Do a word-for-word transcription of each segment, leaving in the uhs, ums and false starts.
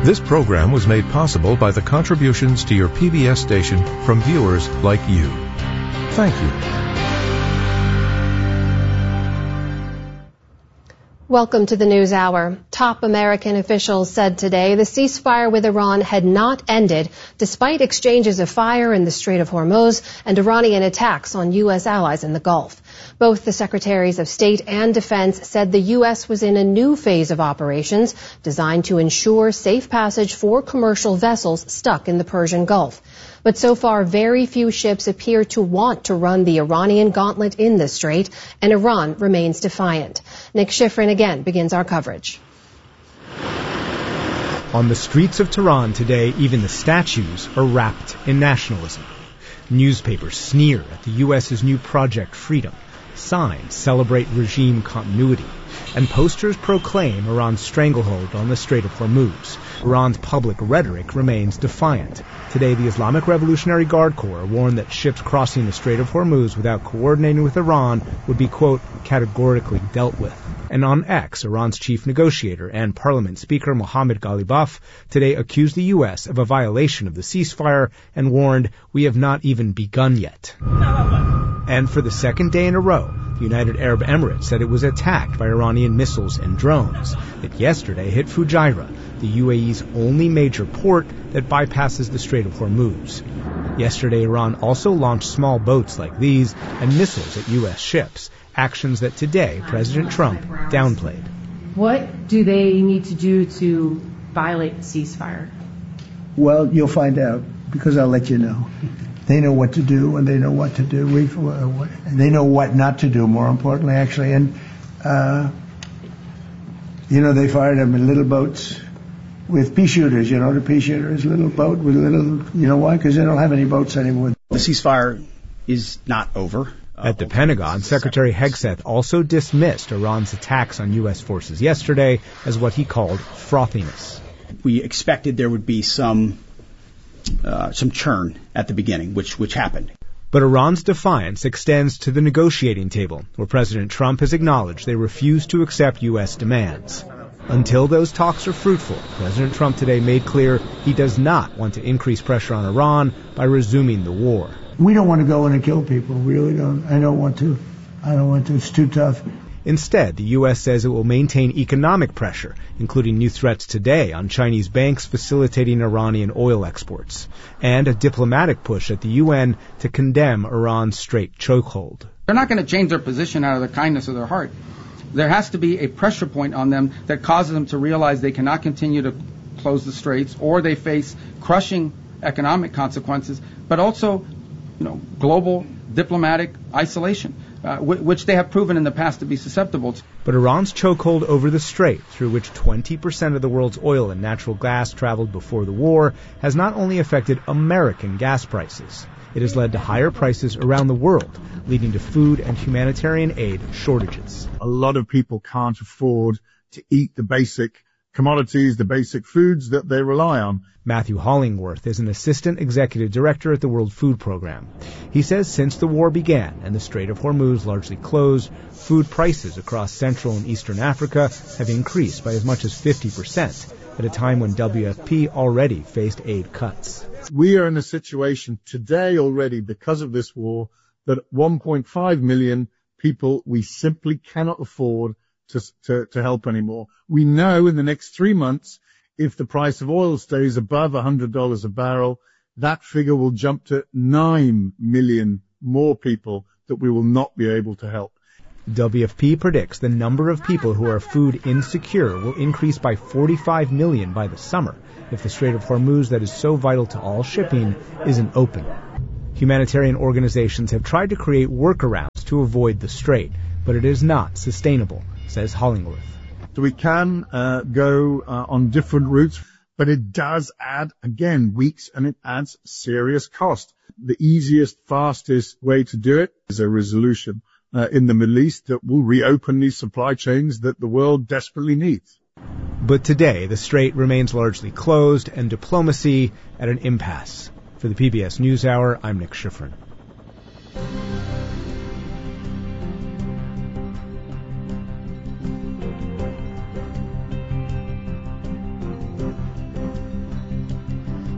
This program was made possible by the contributions to your P B S station from viewers like you. Thank you. Welcome to the News Hour. Top American officials said today the ceasefire with Iran had not ended, despite exchanges of fire in the Strait of Hormuz and Iranian attacks on U S allies in the Gulf. Both the Secretaries of State and Defense said the U S was in a new phase of operations designed to ensure safe passage for commercial vessels stuck in the Persian Gulf. But so far, very few ships appear to want to run the Iranian gauntlet in the strait, and Iran remains defiant. Nick Schifrin again begins our coverage. On the streets of Tehran today, even the statues are wrapped in nationalism. Newspapers sneer at the U S's new Project Freedom. Signs celebrate regime continuity. And posters proclaim Iran's stranglehold on the Strait of Hormuz. Iran's public rhetoric remains defiant. Today, the Islamic Revolutionary Guard Corps warned that ships crossing the Strait of Hormuz without coordinating with Iran would be, quote, categorically dealt with. And on X, Iran's chief negotiator and Parliament Speaker Mohammad Ghalibaf today accused the U S of a violation of the ceasefire and warned, we have not even begun yet. And for the second day in a row, the United Arab Emirates said it was attacked by Iranian missiles and drones that yesterday hit Fujairah, the U A E's only major port that bypasses the Strait of Hormuz. Yesterday, Iran also launched small boats like these and missiles at U S ships, actions that today President Trump downplayed. What do they need to do to violate the ceasefire? Well, you'll find out, because I'll let you know. They know what to do, and they know what to do. We, uh, they know what not to do, more importantly, actually. And, uh, you know, they fired them in little boats with pea shooters, you know, the pea shooters, little boat with little, you know why? Because they don't have any boats anymore. The ceasefire is not over. At the Pentagon, Secretary Hegseth also dismissed Iran's attacks on U S forces yesterday as what he called frothiness. We expected there would be some uh, some churn at the beginning, which which happened. But Iran's defiance extends to the negotiating table, where President Trump has acknowledged they refuse to accept U S demands. Until those talks are fruitful, President Trump today made clear he does not want to increase pressure on Iran by resuming the war. We don't want to go in and kill people. We really don't. I don't want to. I don't want to. It's too tough. Instead, the U S says it will maintain economic pressure, including new threats today on Chinese banks facilitating Iranian oil exports, and a diplomatic push at the U N to condemn Iran's strait chokehold. They're not going to change their position out of the kindness of their heart. There has to be a pressure point on them that causes them to realize they cannot continue to close the straits, or they face crushing economic consequences, but also, you know, global diplomatic isolation, uh, w- which they have proven in the past to be susceptible to. But Iran's chokehold over the strait, through which twenty percent of the world's oil and natural gas traveled before the war, has not only affected American gas prices. It has led to higher prices around the world, leading to food and humanitarian aid shortages. A lot of people can't afford to eat the basic commodities, the basic foods that they rely on. Matthew Hollingworth is an assistant executive director at the World Food Program. He says since the war began and the Strait of Hormuz largely closed, food prices across Central and Eastern Africa have increased by as much as fifty percent, at a time when W F P already faced aid cuts. We are in a situation today already, because of this war, that one point five million people we simply cannot afford to, to, to help anymore. We know in the next three months, if the price of oil stays above one hundred dollars a barrel, that figure will jump to nine million more people that we will not be able to help. W F P predicts the number of people who are food insecure will increase by forty-five million by the summer if the Strait of Hormuz, that is so vital to all shipping, isn't open. Humanitarian organizations have tried to create workarounds to avoid the strait, but it is not sustainable, says Hollingworth. So we can uh, go uh, on different routes, but it does add, again, weeks, and it adds serious cost. The easiest, fastest way to do it is a resolution uh, in the Middle East that will reopen these supply chains that the world desperately needs. But today, the strait remains largely closed and diplomacy at an impasse. For the P B S NewsHour, I'm Nick Schifrin.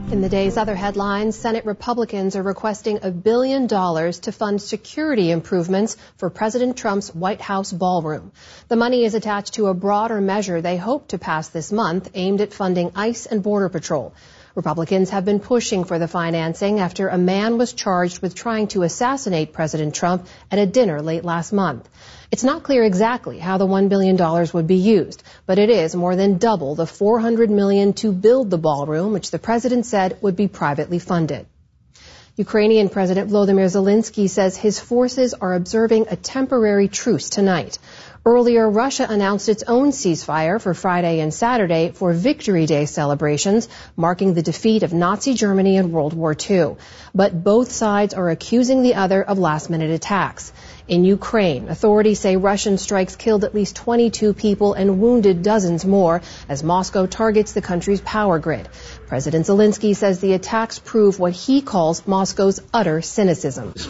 In the day's other headlines, Senate Republicans are requesting a billion dollars to fund security improvements for President Trump's White House ballroom. The money is attached to a broader measure they hope to pass this month aimed at funding ICE and Border Patrol. Republicans have been pushing for the financing after a man was charged with trying to assassinate President Trump at a dinner late last month. It's not clear exactly how the one billion dollars would be used, but it is more than double the four hundred million dollars to build the ballroom, which the president said would be privately funded. Ukrainian President Volodymyr Zelensky says his forces are observing a temporary truce tonight. Earlier, Russia announced its own ceasefire for Friday and Saturday for Victory Day celebrations, marking the defeat of Nazi Germany in World War Two. But both sides are accusing the other of last-minute attacks. In Ukraine, authorities say Russian strikes killed at least twenty-two people and wounded dozens more as Moscow targets the country's power grid. President Zelensky says the attacks prove what he calls Moscow's utter cynicism. A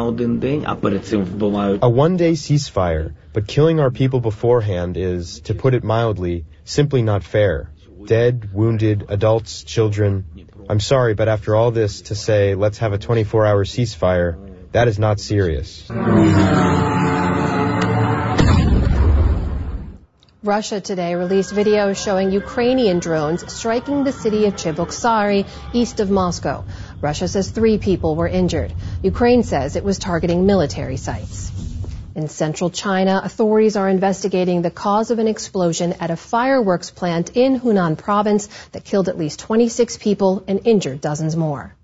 one-day ceasefire, but killing our people beforehand is, to put it mildly, simply not fair. Dead, wounded, adults, children. I'm sorry, but after all this, to say, let's have a twenty-four hour ceasefire, that is not serious. Russia today released videos showing Ukrainian drones striking the city of Cheboksary, east of Moscow. Russia says three people were injured. Ukraine says it was targeting military sites. In central China, authorities are investigating the cause of an explosion at a fireworks plant in Hunan province that killed at least twenty-six people and injured dozens more.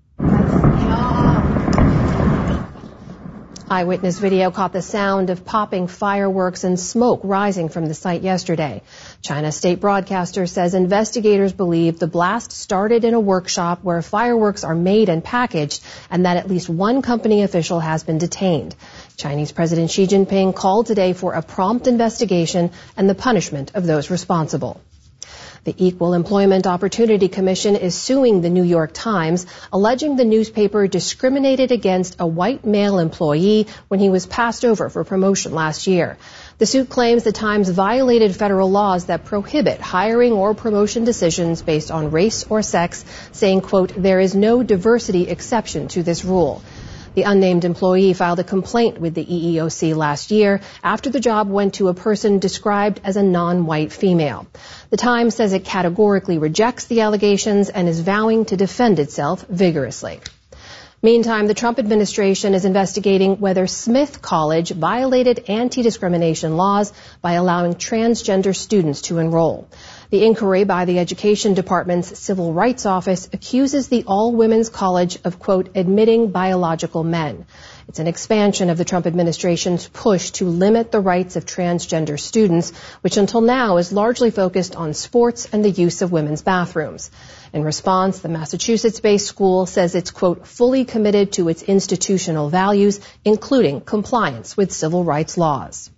Eyewitness video caught the sound of popping fireworks and smoke rising from the site yesterday. China state broadcaster says investigators believe the blast started in a workshop where fireworks are made and packaged, and that at least one company official has been detained. Chinese President Xi Jinping called today for a prompt investigation and the punishment of those responsible. The Equal Employment Opportunity Commission is suing the New York Times, alleging the newspaper discriminated against a white male employee when he was passed over for promotion last year. The suit claims the Times violated federal laws that prohibit hiring or promotion decisions based on race or sex, saying, quote, there is no diversity exception to this rule. The unnamed employee filed a complaint with the E E O C last year after the job went to a person described as a non-white female. The Times says it categorically rejects the allegations and is vowing to defend itself vigorously. Meantime, the Trump administration is investigating whether Smith College violated anti-discrimination laws by allowing transgender students to enroll. The inquiry by the Education Department's Civil Rights Office accuses the all-women's college of, quote, admitting biological men. It's an expansion of the Trump administration's push to limit the rights of transgender students, which until now is largely focused on sports and the use of women's bathrooms. In response, the Massachusetts-based school says it's, quote, fully committed to its institutional values, including compliance with civil rights laws.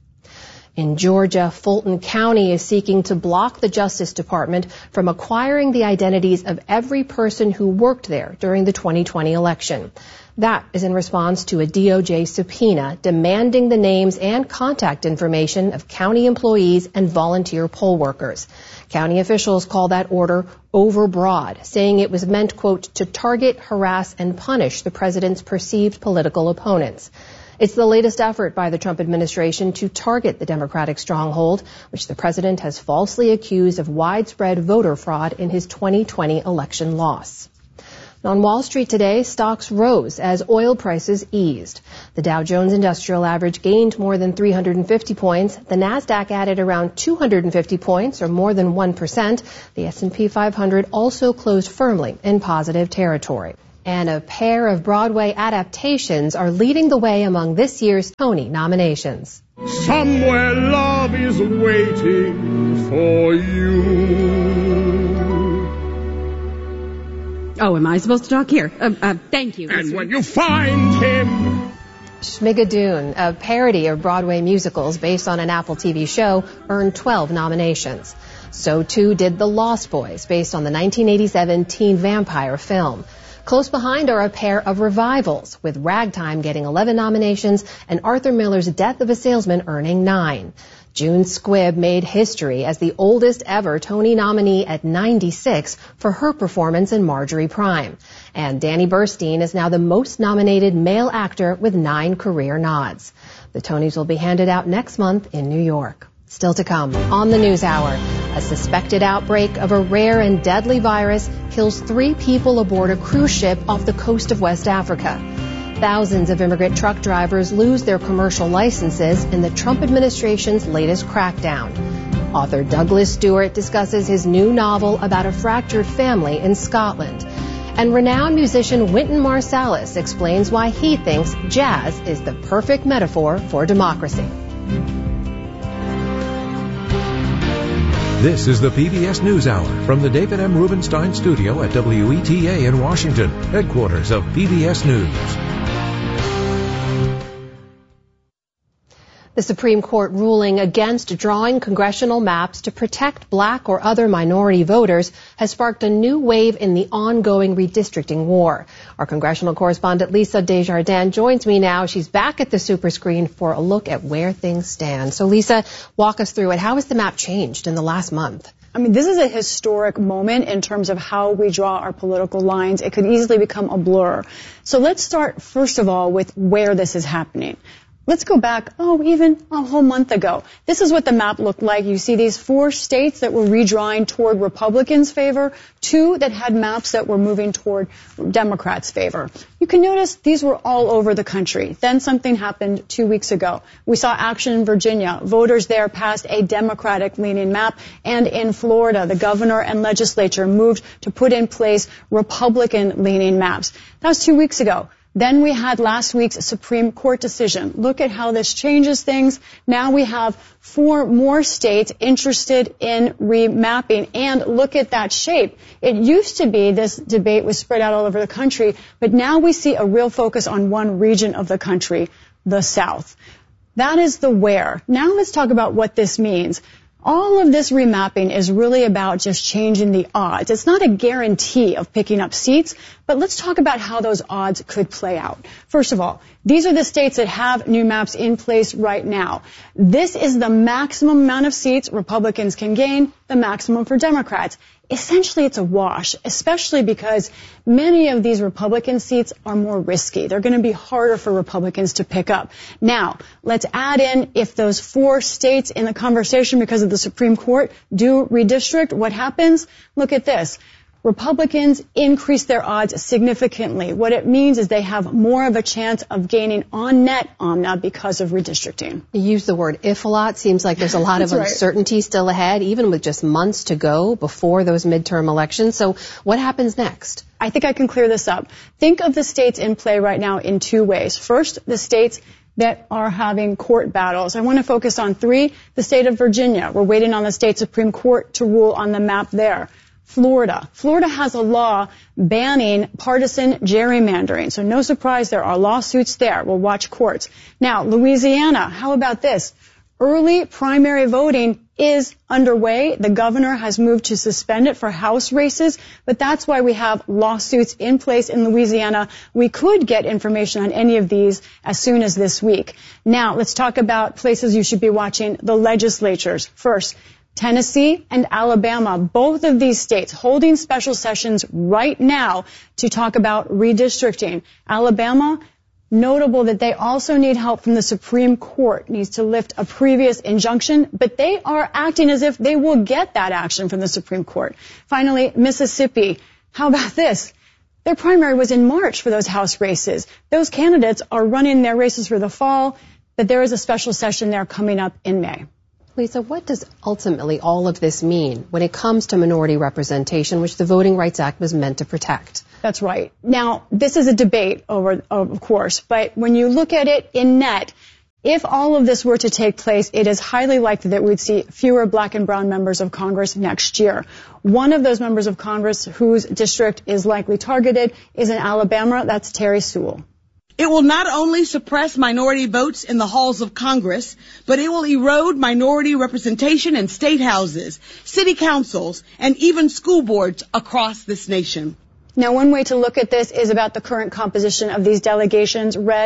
In Georgia, Fulton County is seeking to block the Justice Department from acquiring the identities of every person who worked there during the twenty twenty election. That is in response to a D O J subpoena demanding the names and contact information of county employees and volunteer poll workers. County officials call that order overbroad, saying it was meant, quote, to target, harass, and punish the president's perceived political opponents. It's the latest effort by the Trump administration to target the Democratic stronghold, which the president has falsely accused of widespread voter fraud in his twenty twenty election loss. On Wall Street today, stocks rose as oil prices eased. The Dow Jones Industrial Average gained more than three hundred fifty points. The Nasdaq added around two hundred fifty points, or more than one percent. The S and P five hundred also closed firmly in positive territory. And a pair of Broadway adaptations are leading the way among this year's Tony nominations. Somewhere love is waiting for you. Oh, am I supposed to talk here? Uh, uh, thank you. And when you find him... Schmigadoon, a parody of Broadway musicals based on an Apple T V show, earned twelve nominations. So too did The Lost Boys, based on the nineteen eighty-seven teen vampire film. Close behind are a pair of revivals, with Ragtime getting eleven nominations and Arthur Miller's Death of a Salesman earning nine. June Squibb made history as the oldest ever Tony nominee at ninety-six for her performance in Marjorie Prime. And Danny Burstein is now the most nominated male actor with nine career nods. The Tonys will be handed out next month in New York. Still to come on the NewsHour, a suspected outbreak of a rare and deadly virus kills three people aboard a cruise ship off the coast of West Africa. Thousands of immigrant truck drivers lose their commercial licenses in the Trump administration's latest crackdown. Author Douglas Stewart discusses his new novel about a fractured family in Scotland. And renowned musician Wynton Marsalis explains why he thinks jazz is the perfect metaphor for democracy. This is the P B S NewsHour from the David M. Rubenstein studio at W E T A in Washington, headquarters of P B S News. The Supreme Court ruling against drawing congressional maps to protect black or other minority voters has sparked a new wave in the ongoing redistricting war. Our congressional correspondent Lisa Desjardins joins me now. She's back at the super screen for a look at where things stand. So Lisa, walk us through it. How has the map changed in the last month? I mean, this is a historic moment in terms of how we draw our political lines. It could easily become a blur. So let's start, first of all, with where this is happening. Let's go back, oh, even a whole month ago. This is what the map looked like. You see these four states that were redrawing toward Republicans' favor, two that had maps that were moving toward Democrats' favor. You can notice these were all over the country. Then something happened two weeks ago. We saw action in Virginia. Voters there passed a Democratic-leaning map. And in Florida, the governor and legislature moved to put in place Republican-leaning maps. That was two weeks ago. Then we had last week's Supreme Court decision. Look at how this changes things. Now we have four more states interested in remapping. And look at that shape. It used to be this debate was spread out all over the country, but now we see a real focus on one region of the country, the South. That is the where. Now let's talk about what this means. All of this remapping is really about just changing the odds. It's not a guarantee of picking up seats, but let's talk about how those odds could play out. First of all, these are the states that have new maps in place right now. This is the maximum amount of seats Republicans can gain, the maximum for Democrats. Essentially, it's a wash, especially because many of these Republican seats are more risky. They're going to be harder for Republicans to pick up. Now, let's add in if those four states in the conversation because of the Supreme Court do redistrict, what happens? Look at this. Republicans increase their odds significantly. What it means is they have more of a chance of gaining on net omna because of redistricting. You use the word if a lot. Seems like there's a lot of uncertainty right. still ahead, even with just months to go before those midterm elections. So what happens next? I think I can clear this up. Think of the states in play right now in two ways. First, the states that are having court battles. I want to focus on three. The state of Virginia. We're waiting on the state Supreme Court to rule on the map there. Florida. Florida has a law banning partisan gerrymandering. So no surprise, there are lawsuits there. We'll watch courts. Now, Louisiana, how about this? Early primary voting is underway. The governor has moved to suspend it for House races, but that's why we have lawsuits in place in Louisiana. We could get information on any of these as soon as this week. Now, let's talk about places you should be watching, the legislatures. First, Tennessee and Alabama, both of these states holding special sessions right now to talk about redistricting. Alabama, notable that they also need help from the Supreme Court, needs to lift a previous injunction, but they are acting as if they will get that action from the Supreme Court. Finally, Mississippi, how about this? Their primary was in March for those House races. Those candidates are running their races for the fall, but there is a special session there coming up in May. Lisa, what does ultimately all of this mean when it comes to minority representation, which the Voting Rights Act was meant to protect? That's right. Now, this is a debate, over, of course, but when you look at it in net, if all of this were to take place, it is highly likely that we'd see fewer black and brown members of Congress next year. One of those members of Congress whose district is likely targeted is in Alabama. That's Terry Sewell. It will not only suppress minority votes in the halls of Congress, but it will erode minority representation in state houses, city councils, and even school boards across this nation. Now, one way to look at this is about the current composition of these delegations. Red,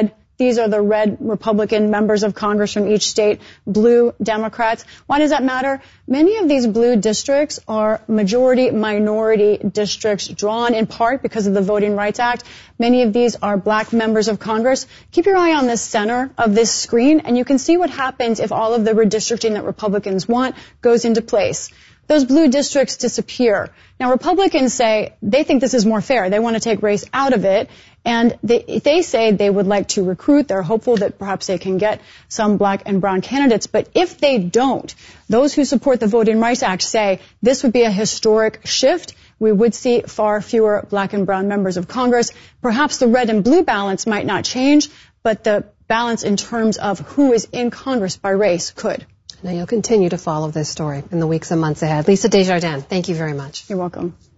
These are the red Republican members of Congress from each state, blue Democrats. Why does that matter? Many of these blue districts are majority-minority districts drawn in part because of the Voting Rights Act. Many of these are black members of Congress. Keep your eye on the center of this screen, and you can see what happens if all of the redistricting that Republicans want goes into place. Those blue districts disappear. Now, Republicans say they think this is more fair. They want to take race out of it. And they, they say they would like to recruit. They're hopeful that perhaps they can get some black and brown candidates. But if they don't, those who support the Voting Rights Act say this would be a historic shift. We would see far fewer black and brown members of Congress. Perhaps the red and blue balance might not change, but the balance in terms of who is in Congress by race could. Now, you'll continue to follow this story in the weeks and months ahead. Lisa Desjardins, thank you very much. You're welcome.